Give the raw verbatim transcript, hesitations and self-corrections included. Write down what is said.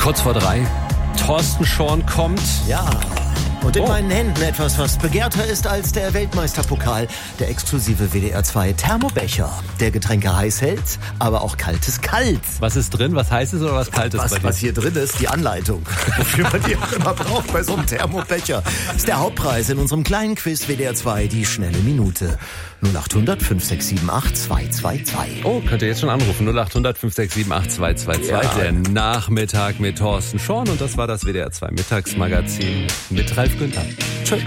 Kurz vor drei. Thorsten Schorn kommt. Ja. Und in Oh. meinen Händen etwas, was begehrter ist als der Weltmeisterpokal. Der exklusive W D R zwei Thermobecher. Der Getränke heiß hält, aber auch kaltes kalt. Was ist drin? Was Heißes oder was Kaltes bei Was, dir? was hier drin ist, die Anleitung. Wofür man die auch immer braucht bei so einem Thermobecher. Ist der Hauptpreis in unserem kleinen Quiz W D R zwei, die schnelle Minute. null acht hundert fünf sechs sieben acht zwei zwei zwei. Oh, könnt ihr jetzt schon anrufen. null acht hundert fünf sechs sieben acht zwei zwei zwei. Ja. Der Nachmittag mit Thorsten Schorn. Und das war das W D R zwei Mittagsmagazin mit Ralf Günther. Tschö.